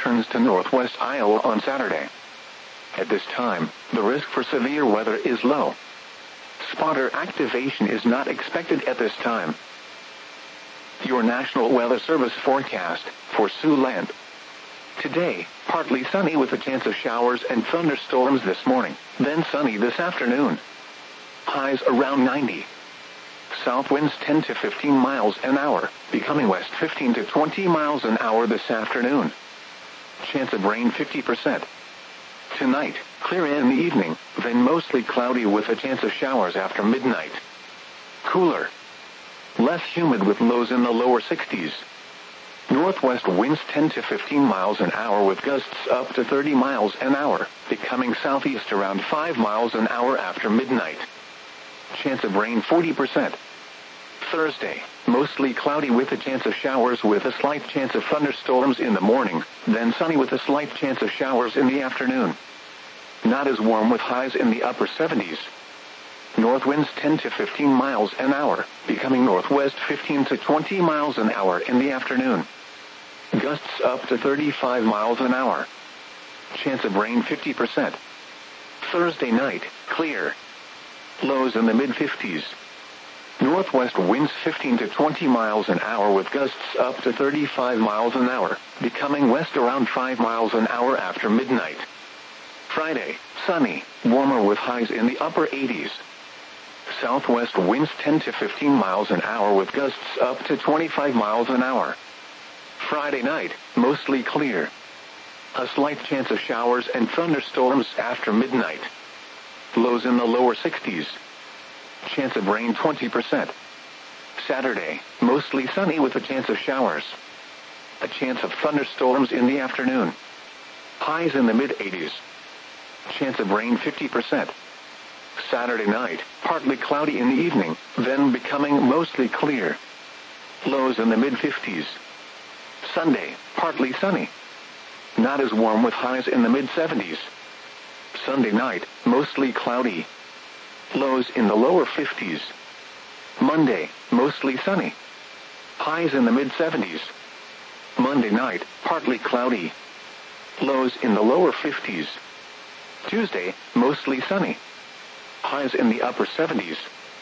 turns to northwest Iowa on Saturday. At this time, the risk for severe weather is low. Spotter activation is not expected at this time. Your National Weather Service forecast for Siouxland. Today, partly sunny with a chance of showers and thunderstorms this morning, then sunny this afternoon. Highs around 90. South winds 10 to 15 miles an hour, becoming west 15 to 20 miles an hour this afternoon. Chance of rain 50%. Tonight, clear in the evening, then mostly cloudy with a chance of showers after midnight. Cooler. Less humid with lows in the lower 60s. Northwest winds 10 to 15 miles an hour with gusts up to 30 miles an hour, becoming southeast around 5 miles an hour after midnight. Chance of rain 40%. Thursday, mostly cloudy with a chance of showers with a slight chance of thunderstorms in the morning, then sunny with a slight chance of showers in the afternoon. Not as warm with highs in the upper 70s. North winds 10 to 15 miles an hour, becoming northwest 15 to 20 miles an hour in the afternoon. Gusts up to 35 miles an hour. Chance of rain 50%. Thursday night, clear. Lows in the mid-50s. Northwest winds 15 to 20 miles an hour with gusts up to 35 miles an hour, becoming west around 5 miles an hour after midnight. Friday, sunny, warmer with highs in the upper 80s. Southwest winds 10 to 15 miles an hour with gusts up to 25 miles an hour. Friday night, mostly clear. A slight chance of showers and thunderstorms after midnight. Lows in the lower 60s. Chance of rain 20%. Saturday, mostly sunny with a chance of showers. A chance of thunderstorms in the afternoon. Highs in the mid-80s. Chance of rain 50%. Saturday night, partly cloudy in the evening, then becoming mostly clear. Lows in the mid-50s. Sunday, partly sunny. Not as warm with highs in the mid-70s. Sunday night, mostly cloudy. Lows in the lower 50s. Monday, mostly sunny. Highs in the mid-70s. Monday night, partly cloudy. Lows in the lower 50s. Tuesday, mostly sunny. Highs in the upper 70s.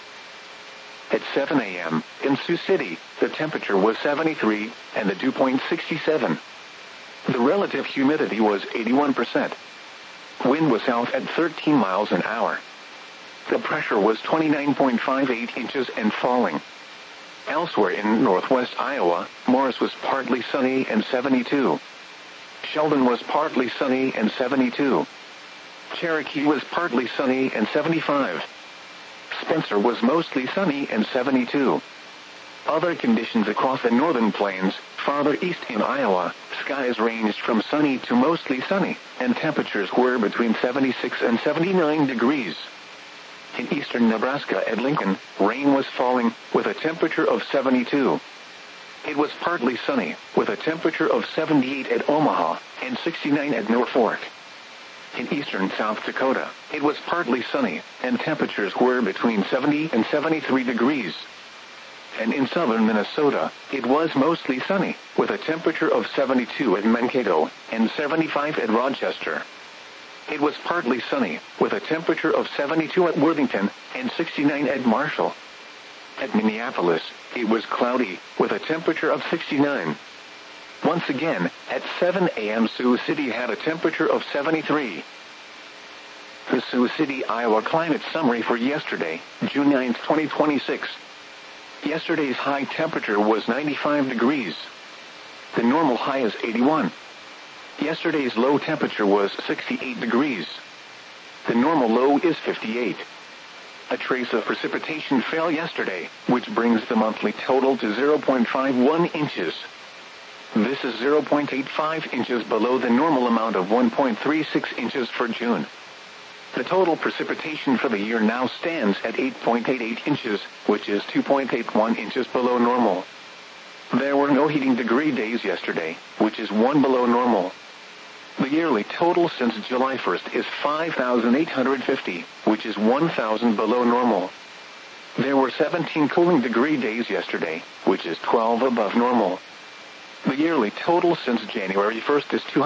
At 7 a.m., in Sioux City, the temperature was 73, and the dew point 67. The relative humidity was 81%. Wind was south at 13 miles an hour. The pressure was 29.58 inches and falling. Elsewhere in northwest Iowa, Morris was partly sunny and 72. Sheldon was partly sunny and 72. Cherokee was partly sunny and 75. Spencer was mostly sunny and 72. Other conditions across the northern plains, farther east in Iowa, skies ranged from sunny to mostly sunny, and temperatures were between 76 and 79 degrees. In eastern Nebraska at Lincoln, rain was falling, with a temperature of 72. It was partly sunny, with a temperature of 78 at Omaha, and 69 at Norfolk. In eastern South Dakota, it was partly sunny, and temperatures were between 70 and 73 degrees. And in southern Minnesota, it was mostly sunny, with a temperature of 72 at Mankato, and 75 at Rochester. It was partly sunny, with a temperature of 72 at Worthington, and 69 at Marshall. At Minneapolis, it was cloudy, with a temperature of 69. Once again, at 7 a.m. Sioux City had a temperature of 73. The Sioux City, Iowa climate summary for yesterday, June 9, 2026. Yesterday's high temperature was 95 degrees. The normal high is 81. Yesterday's low temperature was 68 degrees. The normal low is 58. A trace of precipitation fell yesterday, which brings the monthly total to 0.51 inches. This is 0.85 inches below the normal amount of 1.36 inches for June. The total precipitation for the year now stands at 8.88 inches, which is 2.81 inches below normal. There were no heating degree days yesterday, which is 1 below normal. The yearly total since July 1st is 5,850, which is 1,000 below normal. There were 17 cooling degree days yesterday, which is 12 above normal. The yearly total since January 1st is 200.